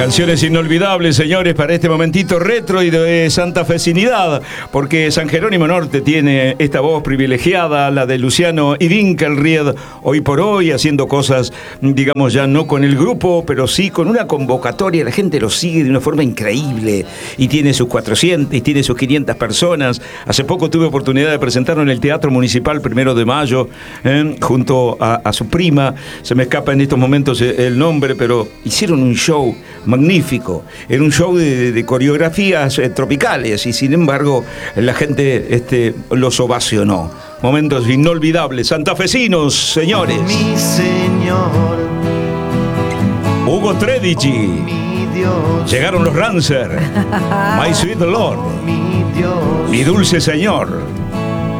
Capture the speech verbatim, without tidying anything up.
Canciones inolvidables, señores, para este momentito retro y de santafesinidad, porque San Jerónimo Norte tiene esta voz privilegiada, la de Luciano Idinkelried, hoy por hoy, haciendo cosas, digamos, ya no con el grupo, pero sí con una convocatoria. La gente lo sigue de una forma increíble y tiene sus cuatrocientas y tiene sus quinientas personas. Hace poco tuve oportunidad de presentarlo en el Teatro Municipal, primero de mayo, ¿eh? junto a, a su prima. Se me escapa en estos momentos el nombre, pero hicieron un show magnífico. Era un show de, de coreografías eh, tropicales y sin embargo la gente este, los ovacionó. Momentos inolvidables, santafesinos, señores. Mi Señor, Hugo Tredici, oh, mi Dios, llegaron los Rancer, My Sweet Lord, mi Dios, Mi Dulce Señor.